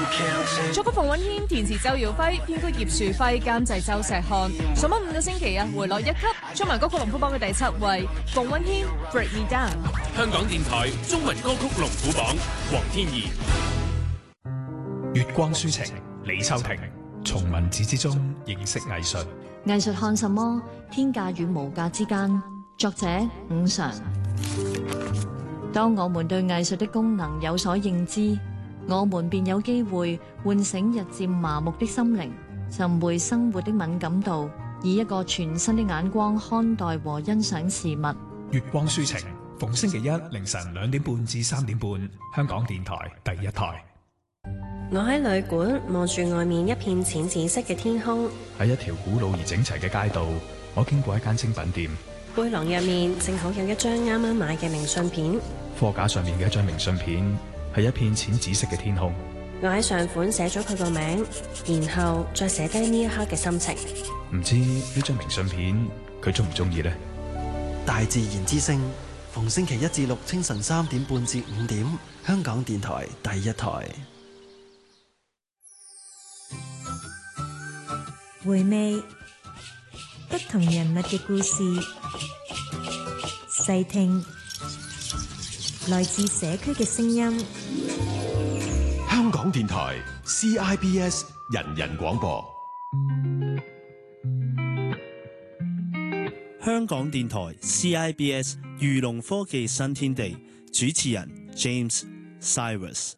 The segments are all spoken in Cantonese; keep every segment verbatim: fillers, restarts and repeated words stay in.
作曲馮允謙，填詞周耀輝，編曲葉樹輝，監製周石漢。上咗五個星期啊，回落一級，出埋歌曲龍虎榜嘅第七位。馮允謙 Break Me Down。 香港電台中文歌曲龍虎榜，黃天怡。 月光抒情，李秋婷。從文字之中認識藝術。 藝術看什麼？天價與無價之間。作者伍常。當我們對藝術的功能有所認知，我們便有機會喚醒日漸麻木的心靈，尋回生活的敏感度，以一個全新的眼光看待和欣賞事物。 月光抒情，逢星期一凌晨兩點半至三點半，香港電台第一台。 我喺旅館望住外面一片淺紫色嘅天空， 喺一條古老而整齊嘅街道，我經過一間精品店， 背囊入面正好有一張啱啱買嘅明信片， 貨架上面嘅一張明信片係一片淺紫色嘅天空。 我喺上款寫咗佢個名，然後再寫低呢一刻嘅心情。 唔知呢張明信片佢中唔中意呢？ 大自然之聲，逢星期一至六清晨三點半至五點，香港電台第一台。 回味不同人物嘅故事，細聽來自社區嘅聲音。 香港電台 C I B S 人人廣播， 香港電台 C I B S 漁農科技新天地，主持人 James Cyrus。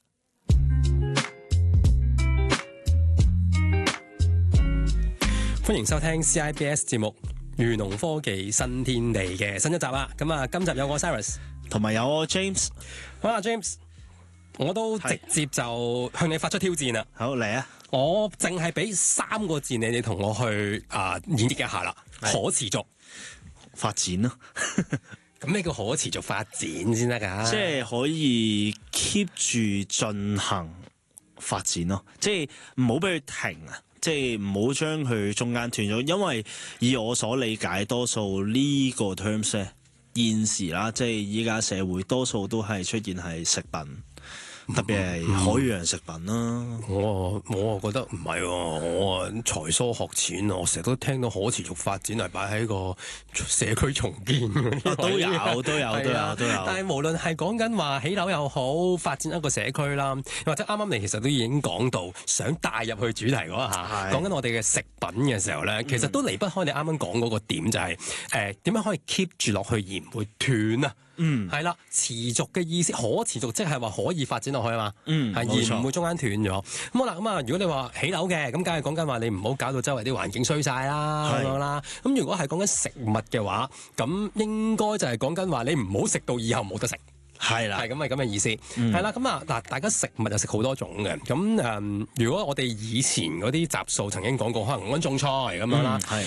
歡迎收聽 C I B S 節目《漁農科技新天地》嘅新一集啦！咁啊，今集有我 Cyrus 同埋有我 James。 好啦 ，James，我都直接就向你發出挑戰啦！ 好嚟啊！ 我淨係俾三個字你，你同我去啊、呃、演繹一下啦。可持續發展咯， 咁咩叫可持續發展先得㗎？ 即係可以 keep 住進行發展咯，即係唔好俾佢停啊！即係唔好將佢中間斷咗，因為以我所理解，多數呢個 terms 咧，現時啦，即係依家社會多數都係出現係食品。特別係海洋食品啦、嗯嗯， 我我啊覺得唔係喎，我啊才疏學淺，我成日都聽到可持續發展係擺喺個社區重建、 啊，都有都有都有都有。 但係無論係講緊話起樓又好，發展一個社區啦，或者啱啱你其實都已經講到想帶入去主題嗰一下，講緊我哋嘅食品嘅時候咧，其實都離不開你啱啱講嗰個點，就係誒點樣可以 keep 住落去而唔會斷啊。 嗯， 係啦，持續嘅意思，可持續即係話可以發展落去啊嘛， 嗯， 係而唔會中間斷咗。咁好啦，咁啊，如果你話起樓嘅，咁梗係講緊話你唔好搞到周圍啲環境衰晒啦咁樣啦。咁如果係講緊食物嘅話，咁應該就係講緊話你唔好食到以後冇得食。 係啦， 係咁係咁嘅意思，係、嗯、啦，咁啊嗱，大家食物就食好多種嘅，咁誒、嗯，如果我哋以前嗰啲集數曾經講過，可能講緊種菜咁樣啦，咁、